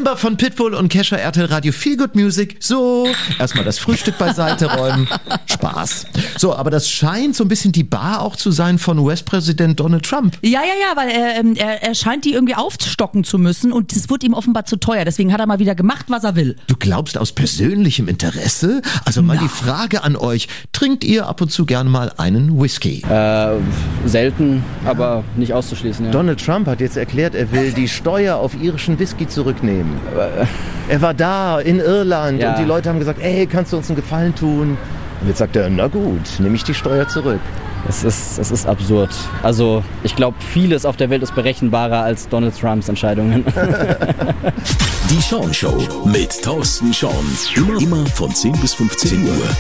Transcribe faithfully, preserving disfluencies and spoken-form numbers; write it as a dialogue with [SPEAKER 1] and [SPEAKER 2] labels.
[SPEAKER 1] Timber von Pitbull und Kesha, R T L Radio, Feel Good Music. So, erstmal das Frühstück beiseite räumen. Spaß. So, aber das scheint so ein bisschen die Bar auch zu sein von U S-Präsident Donald Trump.
[SPEAKER 2] Ja, ja, ja, weil er, er, er scheint die irgendwie aufstocken zu müssen und das wird ihm offenbar zu teuer. Deswegen hat er mal wieder gemacht, was er will.
[SPEAKER 1] Du glaubst aus persönlichem Interesse? Also mal
[SPEAKER 2] Na.
[SPEAKER 1] die Frage an euch. Trinkt ihr ab und zu gern mal einen Whisky?
[SPEAKER 3] Äh, selten, ja. aber nicht auszuschließen. Ja.
[SPEAKER 1] Donald Trump hat jetzt erklärt, er will die Steuer auf irischen Whisky zurücknehmen. Er war da in Irland
[SPEAKER 3] ja.
[SPEAKER 1] und die Leute haben gesagt, ey, kannst du uns einen Gefallen tun? Und jetzt sagt er, na gut, nehme ich die Steuer zurück.
[SPEAKER 3] Es ist, es ist absurd. Also ich glaube, vieles auf der Welt ist berechenbarer als Donald Trumps Entscheidungen.
[SPEAKER 4] Die Sean Show mit Thorsten Sean. Immer, immer von zehn bis fünfzehn Uhr.